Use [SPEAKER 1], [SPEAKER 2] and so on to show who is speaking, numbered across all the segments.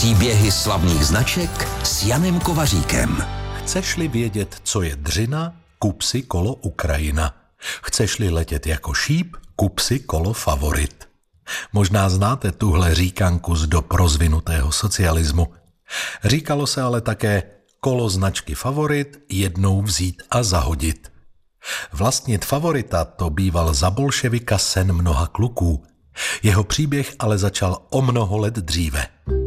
[SPEAKER 1] Příběhy slavných značek s Janem Kovaříkem.
[SPEAKER 2] Chceš-li vědět, co je dřina, kup si kolo Ukrajina. Chceš-li letět jako šíp, kup si kolo Favorit. Možná znáte tuhle říkanku z dob rozvinutého socialismu. Říkalo se ale také kolo značky Favorit jednou vzít a zahodit. Vlastnit Favorita to býval za bolševika sen mnoha kluků. Jeho příběh ale začal o mnoho let dříve.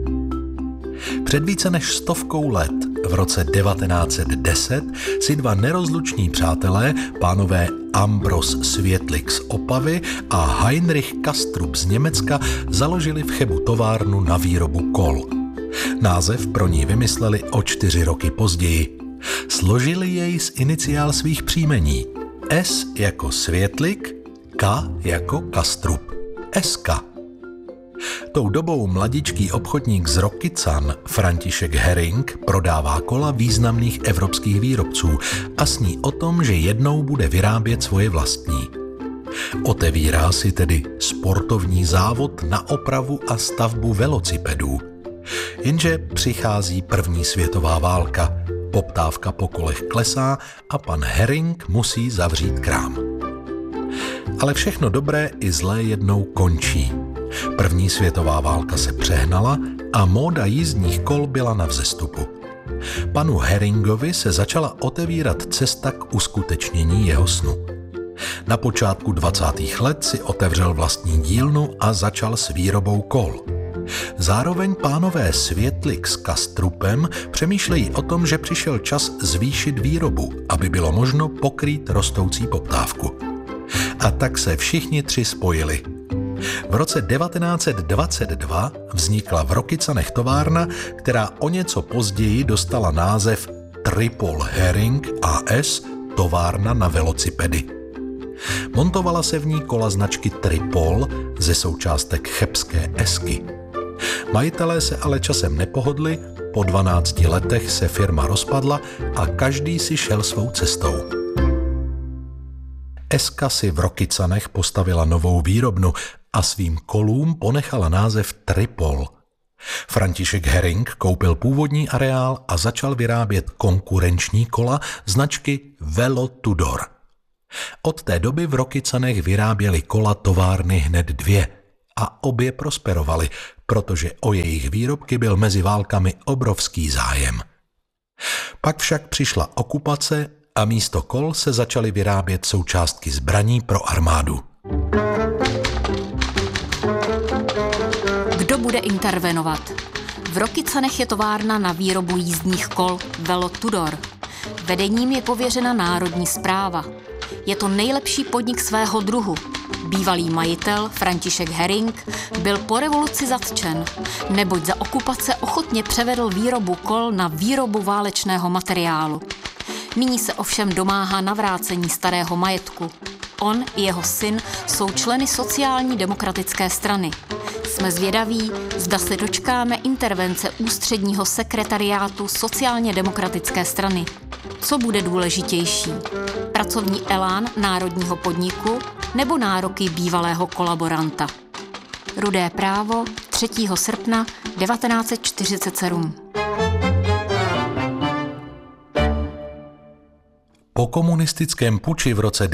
[SPEAKER 2] Před více než 100 let, v roce 1910, si dva nerozluční přátelé, pánové Ambros Světlik z Opavy a Heinrich Kastrup z Německa, založili v Chebu továrnu na výrobu kol. Název pro ní vymysleli o 4 roky později. Složili jej z iniciál svých příjmení. S jako Světlik, K jako Kastrup. SK. Tou dobou mladičký obchodník z Rokycan František Herring prodává kola významných evropských výrobců a sní o tom, že jednou bude vyrábět svoje vlastní. Otevírá si tedy sportovní závod na opravu a stavbu velocipedů. Jenže přichází první světová válka, poptávka po kolech klesá a pan Herring musí zavřít krám. Ale všechno dobré i zlé jednou končí. První světová válka se přehnala a móda jízdních kol byla na vzestupu. Panu Herringovi se začala otevírat cesta k uskutečnění jeho snu. Na počátku 20. let si otevřel vlastní dílnu a začal s výrobou kol. Zároveň pánové Světlik s Kastrupem přemýšlejí o tom, že přišel čas zvýšit výrobu, aby bylo možno pokrýt rostoucí poptávku. A tak se všichni tři spojili. V roce 1922 vznikla v Rokycanech továrna, která o něco později dostala název Tripol Herring AS, továrna na velocipedy. Montovala se v ní kola značky Tripol ze součástek chebské Esky. Majitelé se ale časem nepohodli, po 12 letech se firma rozpadla a každý si šel svou cestou. Eska si v Rokycanech postavila novou výrobnu a svým kolům ponechala název Tripol. František Herring koupil původní areál a začal vyrábět konkurenční kola značky Velo Tudor. Od té doby v Rokycanech vyráběly kola továrny hned 2 a obě prosperovaly, protože o jejich výrobky byl mezi válkami obrovský zájem. Pak však přišla okupace a místo kol se začaly vyrábět součástky zbraní pro armádu.
[SPEAKER 3] Kdo bude intervenovat? V Rokycanech je továrna na výrobu jízdních kol Velo Tudor. Vedením je pověřena Národní správa. Je to nejlepší podnik svého druhu. Bývalý majitel František Herring byl po revoluci zatčen, neboť za okupace ochotně převedl výrobu kol na výrobu válečného materiálu. Nyní se ovšem domáhá navrácení starého majetku. On i jeho syn jsou členy sociální demokratické strany. Jsme zvědaví, zda se dočkáme intervence ústředního sekretariátu sociálně demokratické strany. Co bude důležitější? Pracovní elán národního podniku nebo nároky bývalého kolaboranta? Rudé právo 3. srpna 1947.
[SPEAKER 2] Po komunistickém puči v roce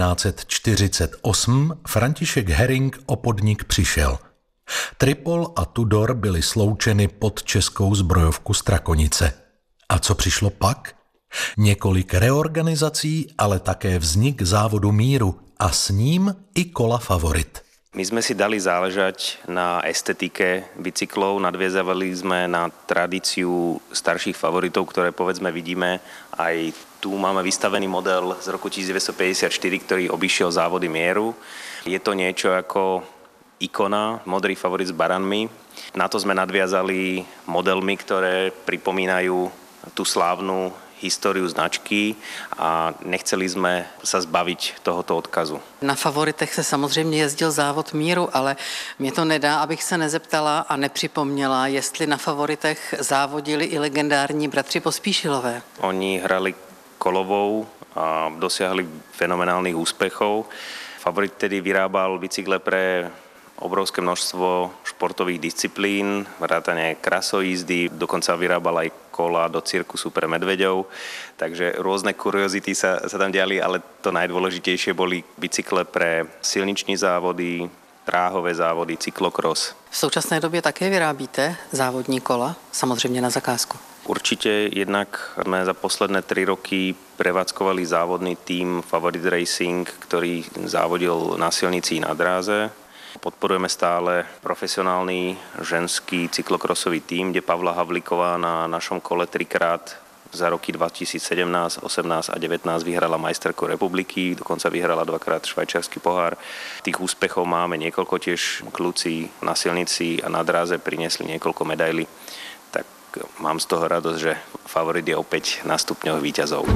[SPEAKER 2] 1948 František Herring o podnik přišel. Tripol a Tudor byly sloučeny pod českou zbrojovku Strakonice. A co přišlo pak? Několik reorganizací, ale také vznik závodu Míru a s ním i kola Favorit.
[SPEAKER 4] My sme si dali záležať na estetike bicyklov, nadviazavali sme na tradíciu starších favoritov, ktoré povedzme vidíme. Aj tu máme vystavený model z roku 1954, ktorý obišiel závody Mieru. Je to niečo ako ikona, modrý favorit s baranmi. Na to sme nadviazali modelmi, ktoré pripomínajú tú slávnu históriu značky a nechceli jsme se zbavit tohoto odkazu.
[SPEAKER 5] Na Favoritech se samozřejmě jezdil závod Míru, ale mě to nedá, abych se nezeptala a nepřipomněla, jestli na Favoritech závodili i legendární bratři Pospíšilové.
[SPEAKER 4] Oni hrali kolovou a dosiahli fenomenálnych úspechov. Favorit tedy vyrábal bicykle pre obrovské množstvo športových disciplín, vrátane krasojízdy, dokonca vyrábal aj kola do cirkusu pre medveďov, takže rôzne kuriozity sa tam diali, ale to najdôležitejšie boli bicykle pre silniční závody, dráhové závody, cyklokros.
[SPEAKER 5] V současné době také vyrábíte závodní kola, samozřejmě na zakázku.
[SPEAKER 4] Určite jednak sme za posledné 3 roky prevádzkovali závodný tím Favorit Racing, ktorý závodil na silnici na dráze. Podporujeme stále profesionálny ženský cyklokrosový tím, kde Pavla Havlíková na našom kole 3-krát za roky 2017, 18 a 19 vyhrala majsterku republiky, dokonca vyhrala 2-krát švajčiarsky pohár. Tých úspechov máme niekoľko, tiež kluci na silnici a na dráze priniesli niekoľko medailí. Tak mám z toho radosť, že Favorit je opäť na stupňoch víťazov.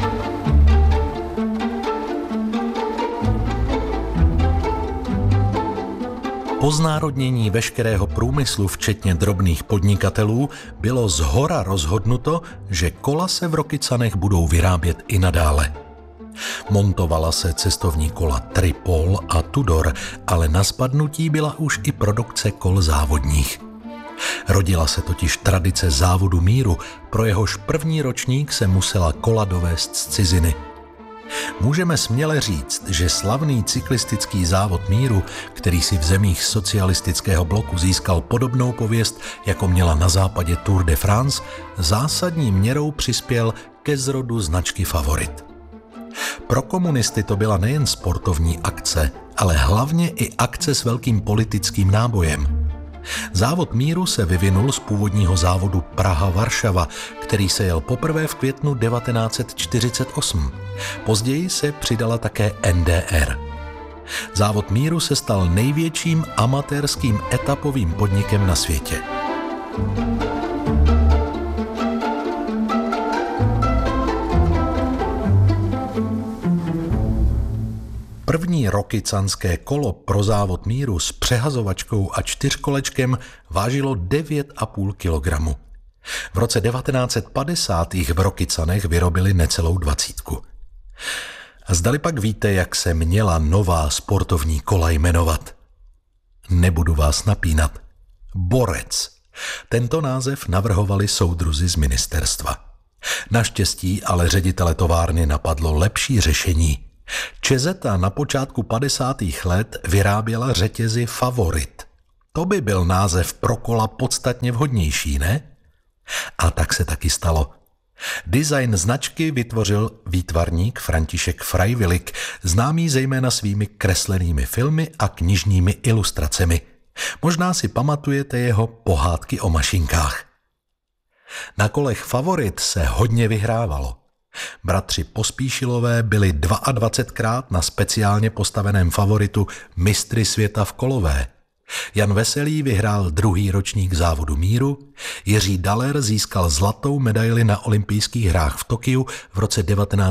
[SPEAKER 2] Po znárodnění veškerého průmyslu, včetně drobných podnikatelů, bylo zhora rozhodnuto, že kola se v Rokycanech budou vyrábět i nadále. Montovala se cestovní kola Tripol a Tudor, ale na spadnutí byla už i produkce kol závodních. Rodila se totiž tradice závodu míru, pro jehož první ročník se musela kola dovést z ciziny. Můžeme směle říct, že slavný cyklistický závod míru, který si v zemích socialistického bloku získal podobnou pověst, jako měla na západě Tour de France, zásadní měrou přispěl ke zrodu značky Favorit. Pro komunisty to byla nejen sportovní akce, ale hlavně i akce s velkým politickým nábojem. Závod míru se vyvinul z původního závodu Praha-Varšava, který se jel poprvé v květnu 1948. Později se přidala také NDR. Závod míru se stal největším amatérským etapovým podnikem na světě. První rokycanské kolo pro závod míru s přehazovačkou a 4kolečkem vážilo 9,5 kg. V roce 1950. v Rokycanech vyrobili necelou 20. A zdali pak víte, jak se měla nová sportovní kola jmenovat? Nebudu vás napínat. Borec. Tento název navrhovali soudruzi z ministerstva. Naštěstí ale ředitele továrny napadlo lepší řešení. Čezeta na počátku 50. let vyráběla řetězy Favorit. To by byl název pro kola podstatně vhodnější, ne? A tak se taky stalo. Design značky vytvořil výtvarník František Freiwillig, známý zejména svými kreslenými filmy a knižními ilustracemi. Možná si pamatujete jeho pohádky o mašinkách. Na kolech Favorit se hodně vyhrávalo. Bratři Pospíšilové byli 22krát na speciálně postaveném Favoritu mistry světa v kolové. Jan Veselý vyhrál 2. ročník závodu míru, Jiří Daler získal zlatou medaili na olympijských hrách v Tokiu v roce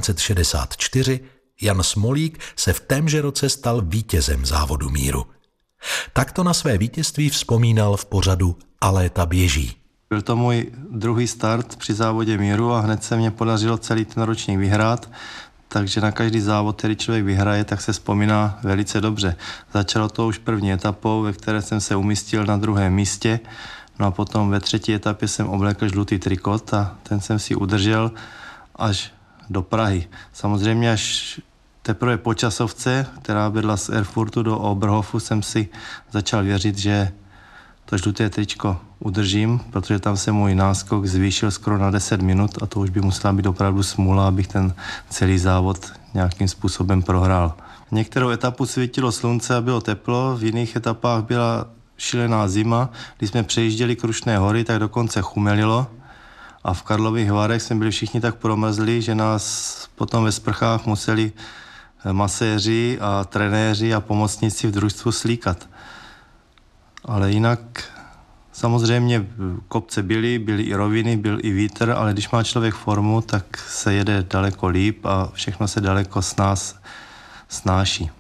[SPEAKER 2] 1964, Jan Smolík se v témže roce stal vítězem závodu míru. Takto na své vítězství vzpomínal v pořadu A léta běží.
[SPEAKER 6] Byl to můj druhý start při závodě míru a hned se mě podařilo celý ten ročník vyhrát, takže na každý závod, který člověk vyhraje, tak se vzpomíná velice dobře. Začalo to už první etapou, ve které jsem se umístil na 2. místě, no a potom ve 3. etapě jsem oblékl žlutý trikot a ten jsem si udržel až do Prahy. Samozřejmě až teprve po časovce, která vedla z Erfurtu do Oberhofu, jsem si začal věřit, že to žluté tričko udržím, protože tam se můj náskok zvýšil skoro na 10 minut a to už by musela být opravdu smůla, abych ten celý závod nějakým způsobem prohrál. Některou etapu svítilo slunce a bylo teplo, v jiných etapách byla šílená zima. Když jsme přejížděli Krušné hory, tak dokonce chumelilo a v Karlových Varech jsme byli všichni tak promrzli, že nás potom ve sprchách museli maséři a trenéři a pomocníci v družstvu slíkat. Ale jinak samozřejmě kopce byly i roviny, byl i vítr, ale když má člověk formu, tak se jede daleko líp a všechno se daleko snáší.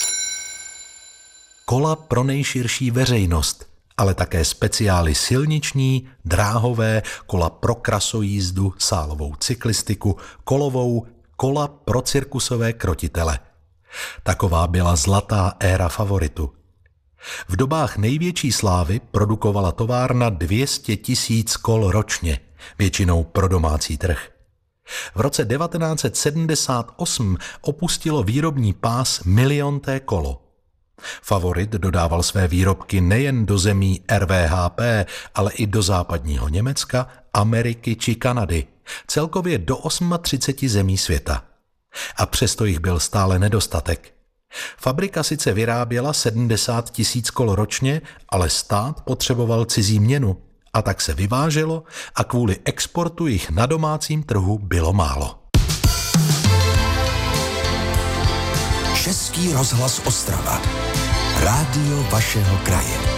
[SPEAKER 2] Kola pro nejširší veřejnost, ale také speciály silniční, dráhové, kola pro krasojízdu, sálovou cyklistiku, kolovou, kola pro cirkusové krotitele. Taková byla zlatá éra Favoritu. V dobách největší slávy produkovala továrna 200 000 kol ročně, většinou pro domácí trh. V roce 1978 opustilo výrobní pás milionté kolo. Favorit dodával své výrobky nejen do zemí RVHP, ale i do západního Německa, Ameriky či Kanady, celkově do 38 zemí světa. A přesto jich byl stále nedostatek. Fabrika sice vyráběla 70 000 kol ročně, ale stát potřeboval cizí měnu a tak se vyváželo a kvůli exportu jich na domácím trhu bylo málo.
[SPEAKER 1] Český rozhlas Ostrava. Rádio vašeho kraje.